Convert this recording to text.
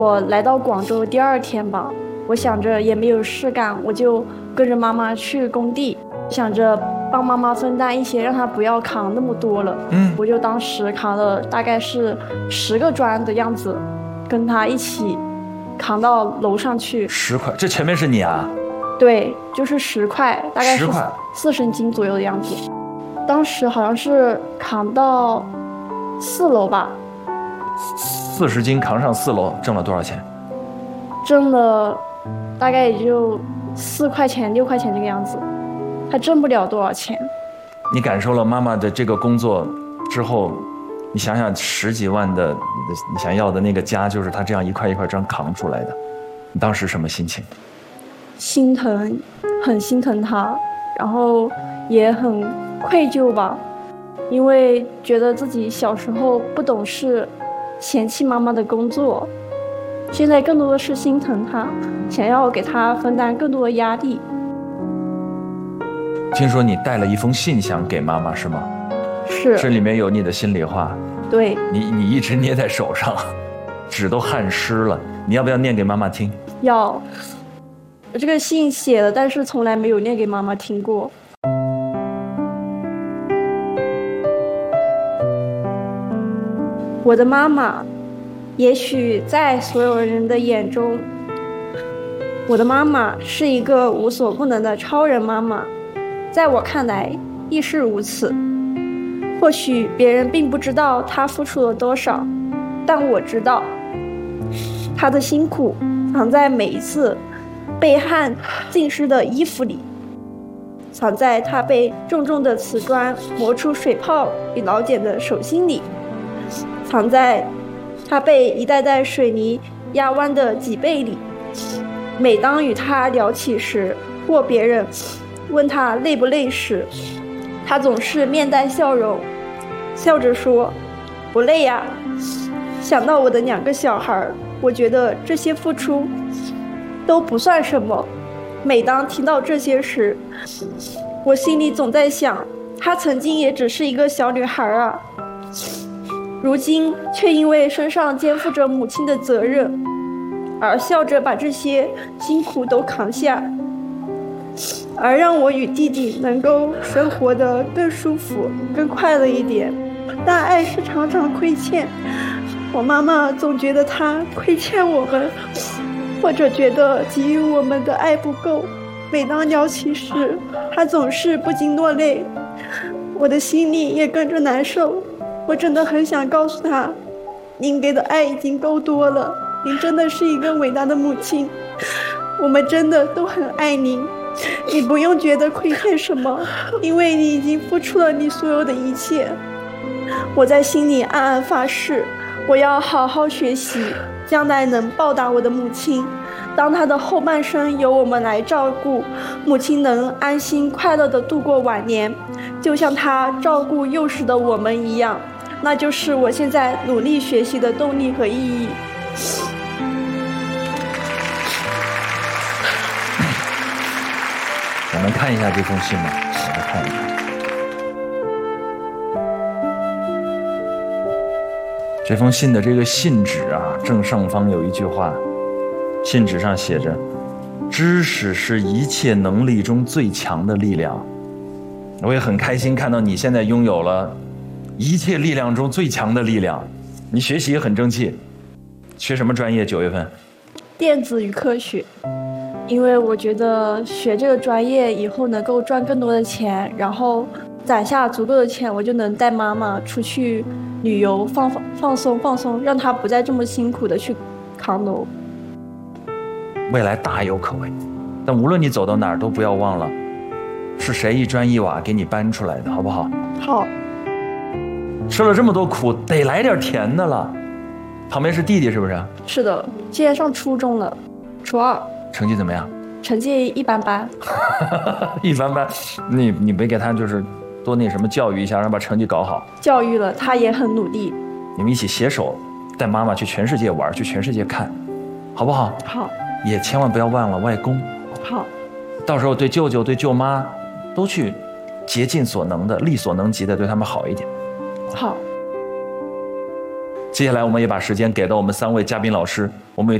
我来到广州第2天吧，我想着也没有事干，我就跟着妈妈去工地，想着帮妈妈分担一些，让她不要扛那么多了。我就当时扛了大概是10个砖的样子，跟她一起扛到楼上去。 10块，这前面是你啊？ 对，就是10块，大概是40斤左右的样子。当时好像是扛到4楼吧。 40斤扛上4楼，挣了多少钱？ 挣了大概也就4块钱、6块钱这个样子，还挣不了多少钱。 你感受了妈妈的这个工作之后，你想想10几万的你想要的那个家，就是她这样一块一块砖扛出来的，你当时什么心情？ 心疼，很心疼她，然后也很愧疚吧，因为觉得自己小时候不懂事，嫌弃妈妈的工作，现在更多的是心疼她，想要给她分担更多的压力。 听说你带了一封信想给妈妈是吗？ 是。 这里面有你的心里话。 对。 你一直捏在手上，纸都汗湿了，你要不要念给妈妈听？ 要。这个信写了，但是从来没有念给妈妈听过。我的妈妈，也许在所有人的眼中，我的妈妈是一个无所不能的超人妈妈，在我看来亦是如此。或许别人并不知道她付出了多少，但我知道，她的辛苦藏在每一次被汗浸湿的衣服里，藏在她被重重的瓷砖磨出水泡与老茧的手心里，藏在她被一袋袋水泥压弯的脊背里。每当与她聊起时，或别人问她累不累时，她总是面带笑容，笑着说：“不累呀。”想到我的2个小孩，我觉得这些付出都不算什么。每当听到这些时，我心里总在想，她曾经也只是一个小女孩啊，如今却因为身上肩负着母亲的责任，而笑着把这些辛苦都扛下，而让我与弟弟能够生活得更舒服、更快乐一点。但爱是常常亏欠，我妈妈总觉得她亏欠我们，或者觉得给予我们的爱不够。每当聊起时，她总是不禁落泪，我的心里也跟着难受。我真的很想告诉她，您给的爱已经够多了，您真的是一个伟大的母亲，我们真的都很爱您，你不用觉得亏欠什么，因为你已经付出了你所有的一切。我在心里暗暗发誓，我要好好学习，将来能报答我的母亲。当她的后半生由我们来照顾，母亲能安心快乐地度过晚年，就像她照顾幼时的我们一样，那就是我现在努力学习的动力和意义。 我们看一下这封信吗？我来看一看。这封信的这个信纸啊，正上方有一句话，信纸上写着：“知识是一切能力中最强的力量。”我也很开心看到你现在拥有了一切力量中最强的力量。你学习也很争气，学什么专业？9月份？ 电子与科学。因为我觉得学这个专业以后能够赚更多的钱，然后攒下足够的钱，我就能带妈妈出去旅游，放松，让她不再这么辛苦的去扛楼。 未来大有可为，但无论你走到哪儿，都不要忘了是谁一砖一瓦给你搬出来的，好不好？ 好。 吃了这么多苦，得来点甜的了。旁边是弟弟是不是？ 是的，现在上初中了，初2。 成绩怎么样？ 成绩一般般。 一般般。你没给他就是多那什么教育一下，让他把成绩搞好？ 教育了，他也很努力。 你们一起携手带妈妈去全世界玩，去全世界看，好不好？ 好。 也千万不要忘了外公。 好。 到时候对舅舅对舅妈都去竭尽所能的力所能及的对他们好一点。 好。 接下来我们也把时间给到我们3位嘉宾老师，我们